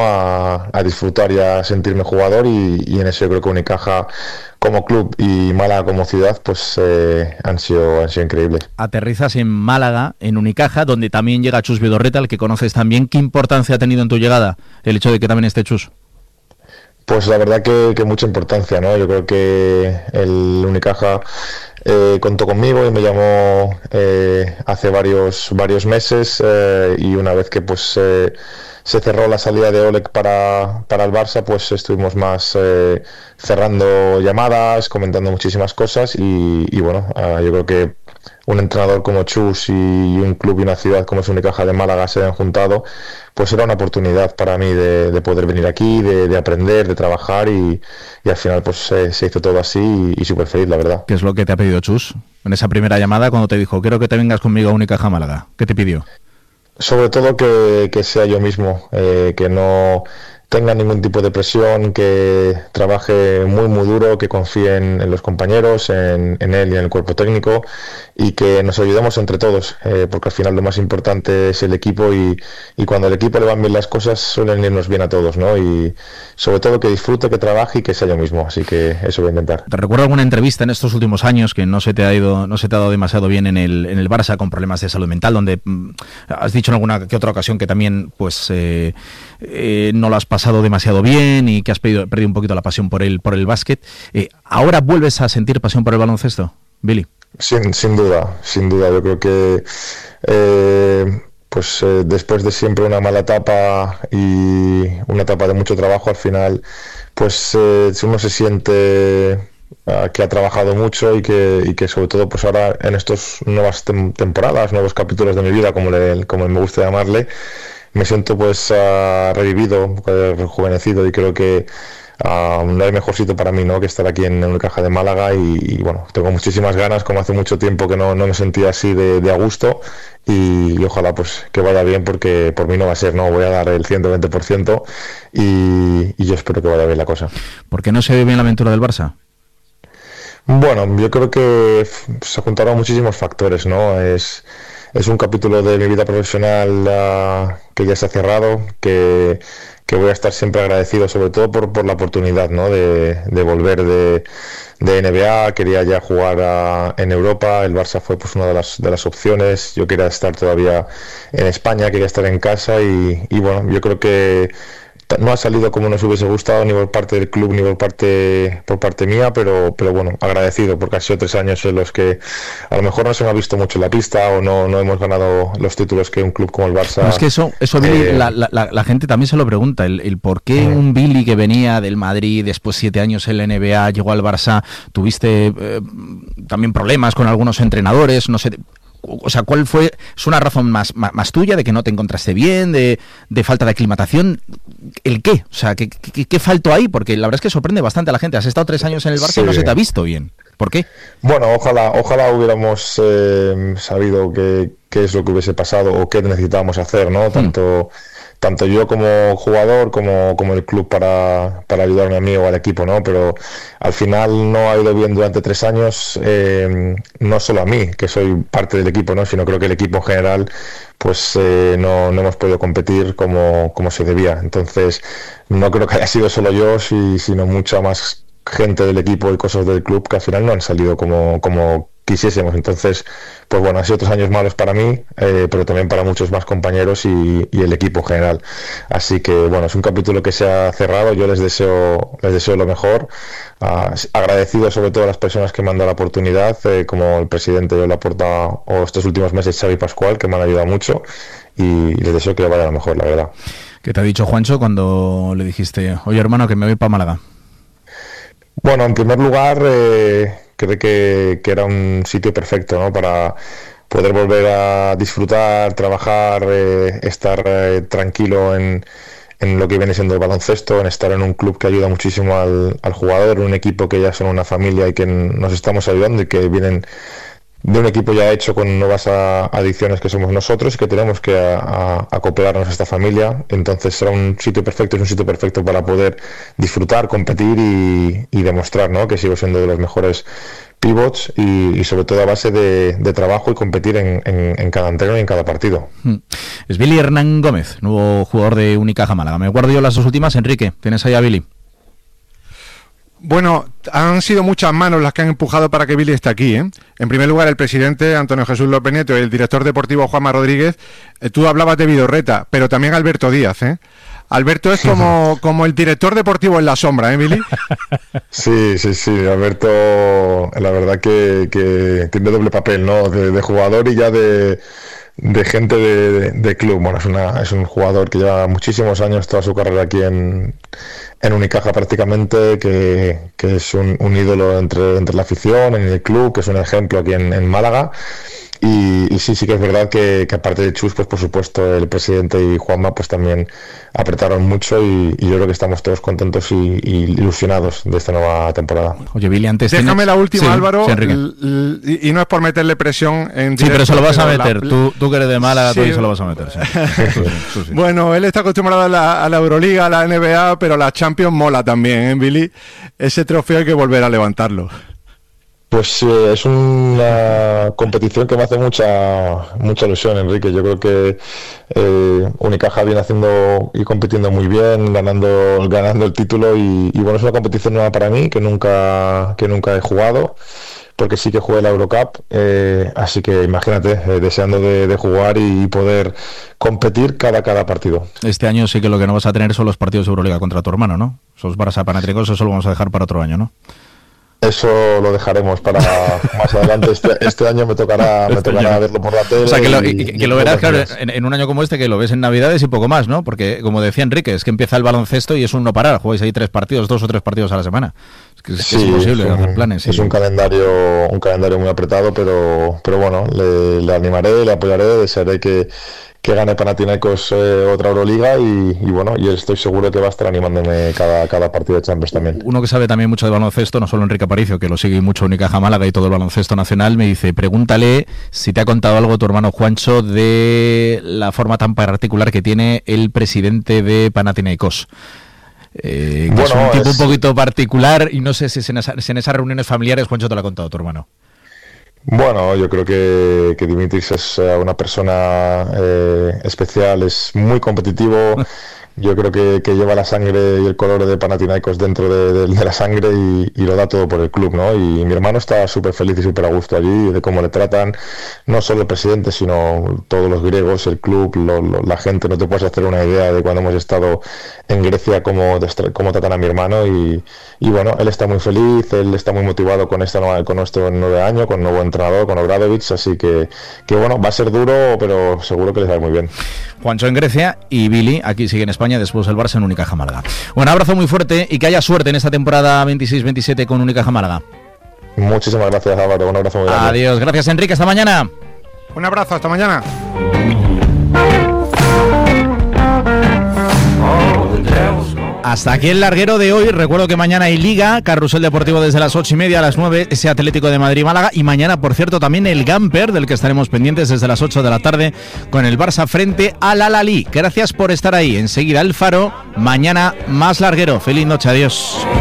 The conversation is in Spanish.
a disfrutar y a sentirme jugador y en eso yo creo que Unicaja como club y Málaga como ciudad pues han sido increíbles. Aterrizas en Málaga, en Unicaja, donde también llega Chus Vidorreta, al que conoces también. ¿Qué importancia ha tenido en tu llegada el hecho de que también esté Chus? Pues la verdad que mucha importancia, ¿no? Yo creo que el Unicaja contó conmigo y me llamó hace varios meses y una vez que pues se cerró la salida de Oleg para el Barça, pues estuvimos más cerrando llamadas, comentando muchísimas cosas y bueno, yo creo que un entrenador como Chus y un club y una ciudad como es Unicaja de Málaga se han juntado, pues era una oportunidad para mí de poder venir aquí, de aprender, de trabajar y al final pues se hizo todo así y súper feliz, la verdad. ¿Qué es lo que te ha pedido Chus en esa primera llamada cuando te dijo quiero que te vengas conmigo a Unicaja Málaga? ¿Qué te pidió? Sobre todo que sea yo mismo, que no tenga ningún tipo de presión, que trabaje muy duro, que confíe en los compañeros, en él y en el cuerpo técnico y que nos ayudemos entre todos, porque al final lo más importante es el equipo y cuando al equipo le van bien las cosas suelen irnos bien a todos, ¿no? Y sobre todo que disfrute, que trabaje y que sea yo mismo, así que eso voy a intentar. ¿Te recuerdo alguna entrevista en estos últimos años que no se te ha dado demasiado bien en el Barça con problemas de salud mental, donde has dicho en alguna que otra ocasión que también pues no lo has pasado demasiado bien y que has perdido un poquito la pasión por el básquet? ¿Ahora vuelves a sentir pasión por el baloncesto, Billy? Sin duda. Yo creo que después de siempre una mala etapa y una etapa de mucho trabajo, al final pues uno se siente que ha trabajado mucho y que sobre todo pues ahora en estas nuevas temporadas, nuevos capítulos de mi vida, como me gusta llamarle, me siento pues revivido, rejuvenecido y creo que no hay mejor sitio para mí, ¿no?, que estar aquí en Unicaja de Málaga y bueno, tengo muchísimas ganas, como hace mucho tiempo que no me sentía así de a gusto y ojalá pues que vaya bien porque por mí no va a ser, ¿no? Voy a dar el 120% y yo espero que vaya bien la cosa. ¿Por qué no se ve bien la aventura del Barça? Bueno, yo creo que se juntaron muchísimos factores, ¿no? Es un capítulo de mi vida profesional que ya se ha cerrado, que voy a estar siempre agradecido, sobre todo por la oportunidad, ¿no?, de volver de NBA. Quería ya jugar en Europa, el Barça fue pues una de las opciones, yo quería estar todavía en España, quería estar en casa y bueno, yo creo que no ha salido como nos hubiese gustado ni por parte del club ni por parte mía, pero bueno, agradecido porque han sido 3 años en los que a lo mejor no se me ha visto mucho en la pista o no hemos ganado los títulos que un club como el Barça. No, es que eso Billy, la gente también se lo pregunta, el por qué un Billy que venía del Madrid, después 7 años en la NBA, llegó al Barça, tuviste también problemas con algunos entrenadores, no sé. O sea, ¿cuál fue? ¿Es una razón más tuya de que no te encontraste bien, de falta de aclimatación? ¿El qué? O sea, ¿qué faltó ahí? Porque la verdad es que sorprende bastante a la gente. Has estado 3 años en el Barça y no se te ha visto bien. ¿Por qué? Bueno, ojalá hubiéramos sabido qué es lo que hubiese pasado o qué necesitábamos hacer, ¿no? Tanto yo como jugador como el club para ayudarme a mí o al equipo, ¿no? Pero al final no ha ido bien durante 3 años, no solo a mí, que soy parte del equipo, ¿no?, sino creo que el equipo en general pues no hemos podido competir como se debía. Entonces no creo que haya sido solo yo, sino mucha más gente del equipo y cosas del club que al final no han salido como quisiésemos. Entonces, pues bueno, han sido 3 años malos para mí, pero también para muchos más compañeros y el equipo en general. Así que bueno, es un capítulo que se ha cerrado. Yo les deseo lo mejor. Agradecido sobre todo a las personas que me han dado la oportunidad, como el presidente de Laporta o estos últimos meses Xavi Pascual, que me han ayudado mucho y les deseo que vaya a lo mejor, la verdad. ¿Qué te ha dicho Juancho cuando le dijiste, oye hermano, que me voy para Málaga? Bueno, en primer lugar, creo que era un sitio perfecto, ¿no?, para poder volver a disfrutar, trabajar, estar tranquilo en lo que viene siendo el baloncesto, en estar en un club que ayuda muchísimo al jugador, un equipo que ya son una familia y que nos estamos ayudando y que vienen de un equipo ya hecho con nuevas adiciones que somos nosotros y que tenemos que acoplarnos a esta familia. Entonces será un sitio perfecto, es un sitio perfecto para poder disfrutar, competir y demostrar, ¿no?, que sigo siendo de los mejores pivots y sobre todo a base de trabajo y competir en cada entreno y en cada partido. Es Billy Hernán Gómez, nuevo jugador de Unicaja Málaga. Me guardo yo las dos últimas. Enrique, tienes ahí a Billy. Bueno, han sido muchas manos las que han empujado para que Billy esté aquí, ¿eh? En primer lugar, el presidente Antonio Jesús López Nieto y el director deportivo Juanma Rodríguez. Tú hablabas de Vidorreta, pero también Alberto Díaz, ¿eh? Alberto es como el director deportivo en la sombra, ¿eh, Billy? Sí, Alberto, la verdad que tiene doble papel, ¿no? De jugador y ya de gente de club. Bueno, es un jugador que lleva muchísimos años, toda su carrera aquí en Unicaja prácticamente, que es un ídolo entre la afición, en el club, que es un ejemplo aquí en Málaga. Y sí que es verdad que aparte de Chus, pues por supuesto el presidente y Juanma pues también apretaron mucho y yo creo que estamos todos contentos y ilusionados de esta nueva temporada. Oye, Billy, antes déjame la última, sí, Álvaro, sí, y no es por meterle presión en directo. Sí, pero se lo vas a meter, tú que eres de Málaga, sí. Tú se lo vas a meter. Sí. Bueno, él está acostumbrado a la Euroliga, a la NBA, pero la Champions mola también, ¿eh, Billy? Ese trofeo hay que volver a levantarlo. Pues es una competición que me hace mucha ilusión, Enrique. Yo creo que Unicaja viene haciendo y compitiendo muy bien, ganando el título y bueno, es una competición nueva para mí que nunca he jugado, porque sí que jugué la Eurocup, así que imagínate, deseando de jugar y poder competir cada partido. Este año sí que lo que no vas a tener son los partidos de Euroliga contra tu hermano, ¿no? Esos Barça Panathinaikos, eso lo vamos a dejar para otro año, ¿no? Eso lo dejaremos para más adelante. Este año me tocará verlo por la tele. O sea, que lo verás, claro, en un año como este, que lo ves en Navidades y poco más, ¿no? Porque, como decía Enrique, es que empieza el baloncesto y es un no parar. Jugáis ahí 2 o 3 partidos a la semana. Es imposible hacer planes. Es un calendario muy apretado, pero bueno, le animaré, le apoyaré, desearé que gane Panathinaikos otra Euroliga y bueno, y estoy seguro que va a estar animándome cada partido de Champions también. Uno que sabe también mucho de baloncesto, no solo Enrique Aparicio, que lo sigue mucho Unicaja Málaga y todo el baloncesto nacional, me dice, pregúntale si te ha contado algo tu hermano Juancho de la forma tan particular que tiene el presidente de Panathinaikos. Que bueno, es un tipo un poquito particular y no sé si en esas reuniones familiares Juancho te lo ha contado tu hermano. Bueno, yo creo que Dimitris es una persona especial, es muy competitivo. Yo creo que lleva la sangre y el color de Panathinaikos dentro de la sangre y lo da todo por el club, ¿no? Y mi hermano está súper feliz y súper a gusto allí, de cómo le tratan, no solo el presidente, sino todos los griegos, el club, la gente. No te puedes hacer una idea de cuando hemos estado en Grecia, cómo tratan a mi hermano y bueno, él está muy feliz, él está muy motivado con este nuevo año, con nuevo entrenador, con Obradovic, así que bueno, va a ser duro, pero seguro que les va muy bien. Juancho en Grecia y Billy aquí sigue en España, después el Barça en Unicaja Málaga. Un abrazo muy fuerte y que haya suerte en esta temporada 26-27 con Unicaja Málaga. Muchísimas gracias, Álvaro, un abrazo muy grande. Adiós, gracias Enrique, hasta mañana. Un abrazo, hasta mañana. Hasta aquí el larguero de hoy. Recuerdo que mañana hay Liga, Carrusel Deportivo desde las 8:30 a las 9, ese Atlético de Madrid-Málaga. Y mañana, por cierto, también el Gamper, del que estaremos pendientes desde las 8 de la tarde con el Barça frente al Al-Ahly. Gracias por estar ahí. Enseguida el Faro, mañana más larguero. Feliz noche, adiós.